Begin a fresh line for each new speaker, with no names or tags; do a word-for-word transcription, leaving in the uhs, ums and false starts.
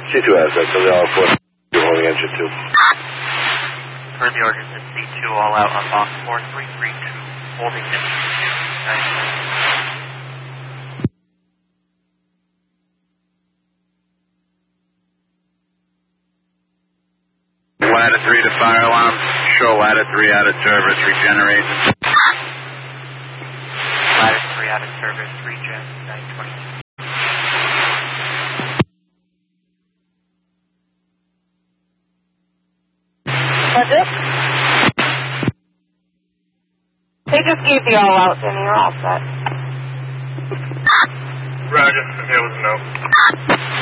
C two has that, so they all report you're holding engine two.
Per the orders at C two, all out on box four three three two, holding engine two, nine twenty.
Ladder three to fire alarm. Show ladder three out of service. Regenerate.
Ladder three out of service. Regen nine twenty.
That's it? They just gave the all out, then you're all set.
Roger. I'm here with a note.